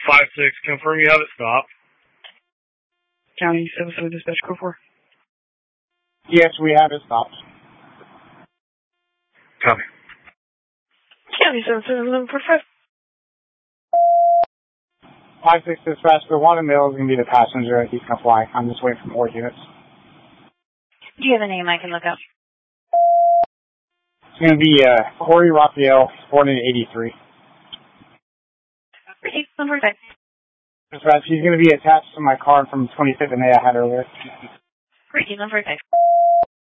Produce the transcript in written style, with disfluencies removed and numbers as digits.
5-6, confirm you have it stopped. County 77 dispatch, go for. Yes, we have it stopped. Copy. County 77 45. 5-6 dispatch, the one in the middle is going to be the passenger. He's going to fly. I'm just waiting for more units. Do you have a name I can look up? It's going to be Corey Raphael, born in 83. Ricky, 145. Dispatch, he's going to be attached to my car from 25th and A I had earlier. Ricky, 145.